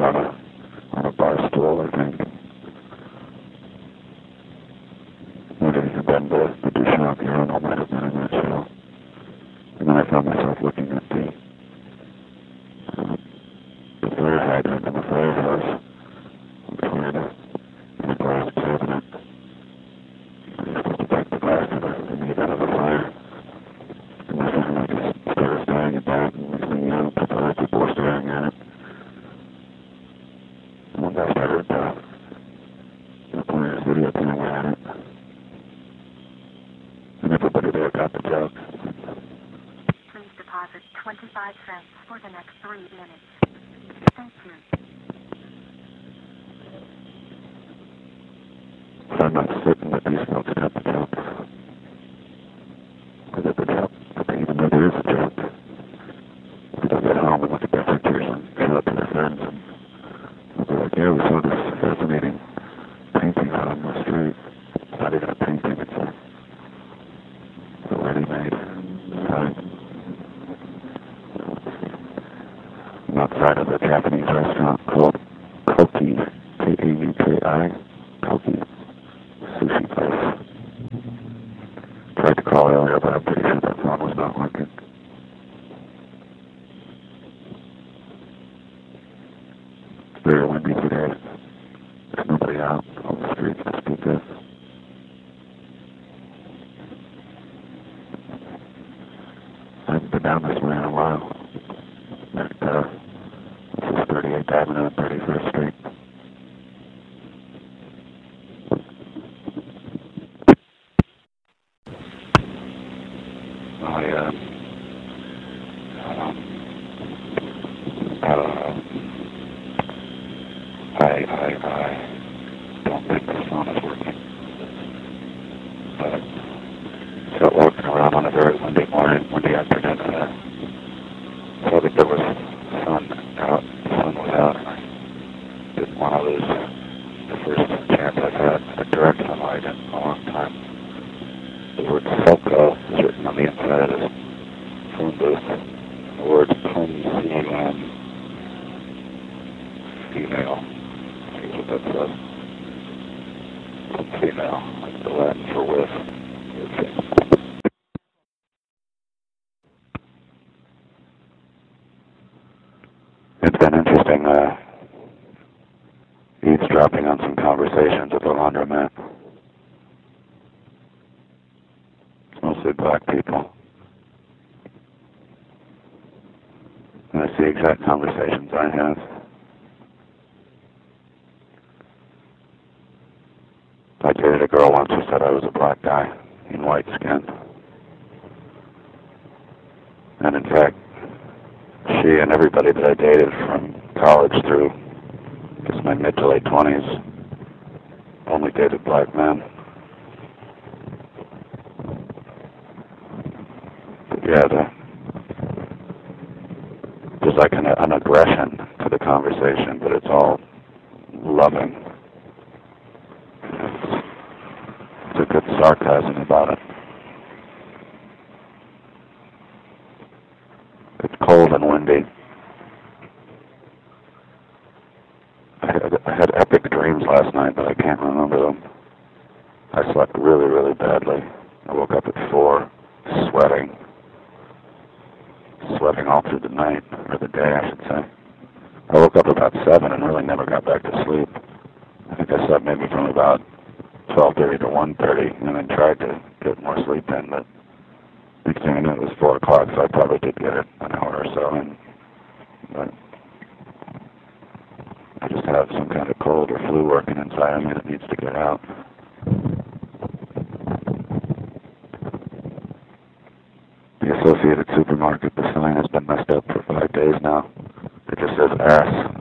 on a bar stool, I think. And then the Duchamp urinal might have been in that show. And then I found myself looking at the fire hydrant in the firehouse before the glass cabinet. I was supposed to break the glass and made out of the fire. And my family just started staring at that, and next thing you know, a couple other people were staring at it. And one guy started playing his video camera at it. And everybody there got the joke. Please deposit 25 cents for the next 3 minutes. Thank you. But I'm not certain that these folks got the joke. Because if the joke, even though there is a joke, if they'll get home and look at their pictures and show it to their friends, and they'll be like, yeah, we saw this fascinating painting out on the street. It's not even a painting, it's a ready-made sign. Outside of a Japanese restaurant called Koki, K-A-U-K-I, Koki Sushi Place. Tried to call earlier, but I'm pretty sure that phone was not working. It's very windy today. There's nobody out on the streets to speak of. I haven't been down this way in a while. This is 38th Avenue and 31st Street. I don't think the phone is working. But so walking around on a very windy morning, windy afternoon, saw that there was sun out. The sun was out. I didn't want to lose the first chance I've had at direct sunlight in a long time. The word Selco is written on the inside of the phone booth. The word C-U-M, female. Here's what that says. Female, like the Latin for with. It's been interesting eavesdropping on some conversations at the laundromat. It's mostly black people. And I see exact conversations I have. I dated a girl once who said I was a black guy in white skin. And in fact, she and everybody that I dated from college through just my mid to late 20s only dated black men. But yeah, there's like an aggression to the conversation, but it's all loving. It's a good sarcasm about it. It's cold and windy. I had epic dreams last night, but I can't remember them. I slept really, really badly. I woke up at 4, sweating all through the night, or the day, I should say. I woke up about 7 and really never got back to sleep. I think I slept maybe from about 12:30 to 1:30, and then tried to get more sleep in, but next thing I knew it was 4 o'clock, so I probably did get it an hour or so in. But I just have some kind of cold or flu working inside of me that needs to get out. The Associated Supermarket, the sign has been messed up for 5 days now. It just says ass